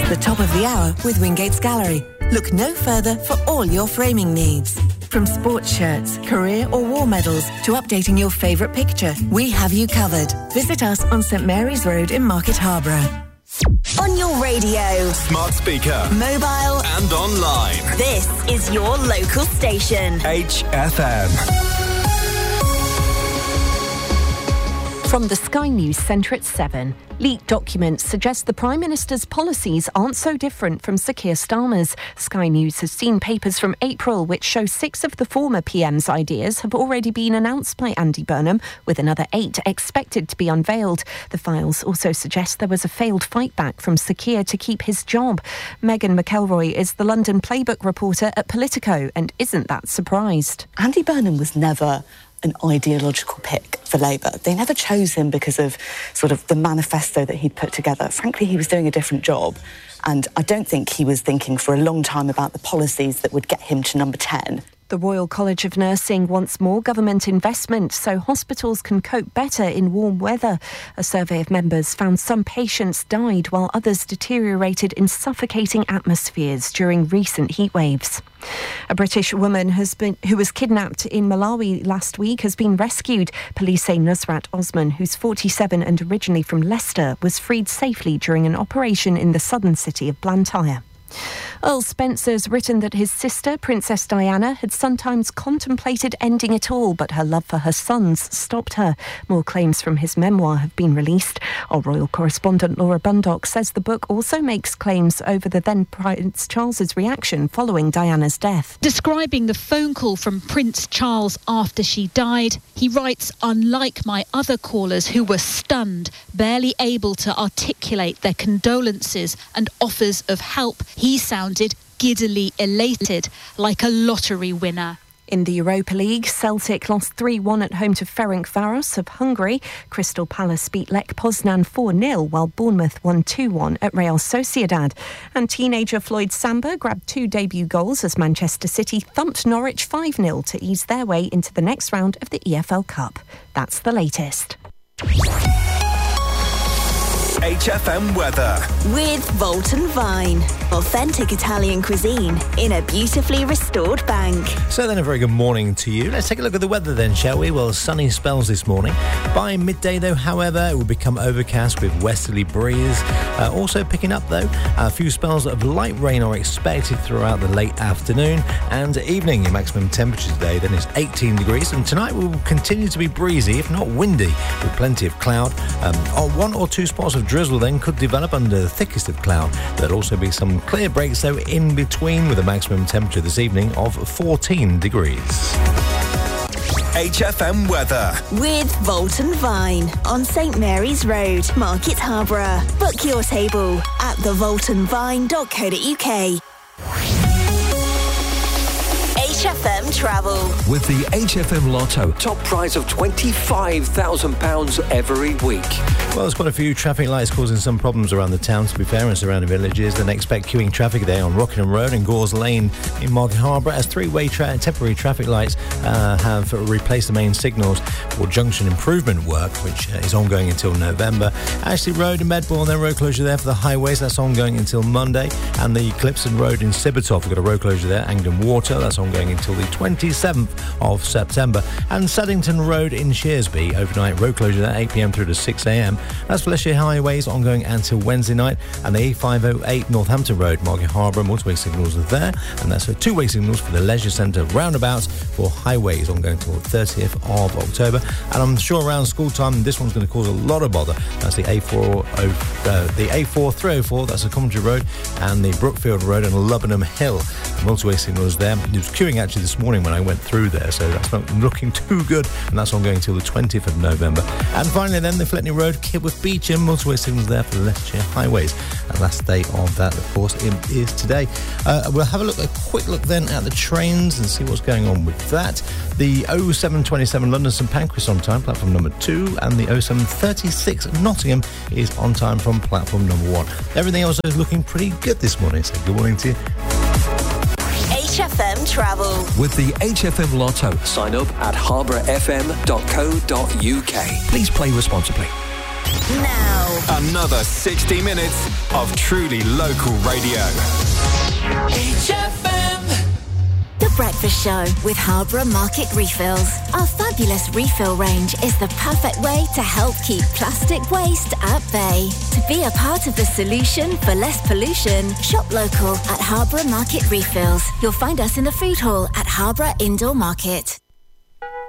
The top of the hour with Wingate's Gallery. Look no further for all your framing needs. From sports shirts, career or war medals to updating your favourite picture, we have you covered. Visit us on St Mary's Road in Market Harborough. On your radio, smart speaker, mobile and online. This is your local station. HFM. From the Sky News Centre at 7. Leaked documents suggest the Prime Minister's policies aren't so different from Sir Keir Starmer's. Sky News has seen papers from April which show 6 of the former PM's ideas have already been announced by Andy Burnham, with another 8 expected to be unveiled. The files also suggest there was a failed fight back from Sir Keir to keep his job. Megan McElroy is the London Playbook reporter at Politico and isn't that surprised. Andy Burnham was never an ideological pick for Labour. They never chose him because of sort of the manifesto that he'd put together. Frankly, he was doing a different job, and I don't think he was thinking for a long time about the policies that would get him to number 10. The Royal College of Nursing wants more government investment so hospitals can cope better in warm weather. A survey of members found some patients died while others deteriorated in suffocating atmospheres during recent heat waves. A British woman who was kidnapped in Malawi last week has been rescued. Police say Nusrat Osman, who's 47 and originally from Leicester, was freed safely during an operation in the southern city of Blantyre. Earl Spencer's written that his sister, Princess Diana, had sometimes contemplated ending it all, but her love for her sons stopped her. More claims from his memoir have been released. Our royal correspondent Laura Bundock says the book also makes claims over the then Prince Charles's reaction following Diana's death. Describing the phone call from Prince Charles after she died, he writes, "Unlike my other callers who were stunned, barely able to articulate their condolences and offers of help, he sounded giddily elated, like a lottery winner." In the Europa League, Celtic lost 3-1 at home to Ferencváros of Hungary. Crystal Palace beat Lech Poznan 4-0, while Bournemouth won 2-1 at Real Sociedad. And teenager Floyd Samba grabbed 2 debut goals as Manchester City thumped Norwich 5-0 to ease their way into the next round of the EFL Cup. That's the latest. HFM weather. With Volton Vine. Authentic Italian cuisine in a beautifully restored bank. So then a very good morning to you. Let's take a look at the weather then, shall we? Well, sunny spells this morning. By midday, though, however, it will become overcast with westerly breeze. Also picking up, though, a few spells of light rain are expected throughout the late afternoon and evening. Your maximum temperature today then is 18 degrees. And tonight will continue to be breezy, if not windy, with plenty of cloud. One or two spots of drizzle then could develop under the thickest of cloud. There'll also be some clear breaks, though, in between, with a maximum temperature this evening of 14 degrees. HFM weather. With Volton Vine on St Mary's Road, Market Harborough. Book your table at thevoltonvine.co.uk. HFM Travel. With the HFM Lotto, top prize of £25,000 every week. Well, there's quite a few traffic lights causing some problems around the town, to be fair, and surrounding villages. Then expect queuing traffic there on Rockingham Road and Gores Lane in Market Harborough as 3-way temporary traffic lights have replaced the main signals for junction improvement work, which is ongoing until November. Ashley Road in Medbourne, then road closure there for the highways. That's ongoing until Monday. And the Clipson Road in Sibbertoft, we've got a road closure there. Angdon Water, that's ongoing until the 27th of September. And Saddington Road in Shearsby, overnight road closure there, 8 p.m. through to 6 a.m. That's for Leicestershire Highways, ongoing until Wednesday night. And the A508 Northampton Road, Market Harborough, motorway signals are there. And that's for 2-way signals for the Leisure Centre roundabouts for highways, ongoing until the 30th of October. And I'm sure around school time, this one's going to cause a lot of bother. That's the A4304, that's the Coventry Road, and the Brookfield Road and Lubbenham Hill. The motorway signals there. It was queuing actually this morning when I went through there, so that's not looking too good, and that's ongoing until the 20th of November. And finally then, the Fletney Road, Kidworth Beecham, motorway signals there for the Leicestershire Highways. And last day of that, of course, is today. We'll have a quick look then at the trains and see what's going on with that. The 0727 London St Pancras on time, platform number 2, and the 0736 Nottingham is on time from platform number 1. Everything else is looking pretty good this morning, so good morning to you. HFM Travel. With the HFM Lotto, sign up at harbourfm.co.uk. Please play responsibly. now. Another 60 minutes of truly local radio. HFM. The Breakfast Show with Harborough Market Refills. Our fabulous refill range is the perfect way to help keep plastic waste at bay. To be a part of the solution for less pollution, shop local at Harborough Market Refills. You'll find us in the food hall at Harborough Indoor Market.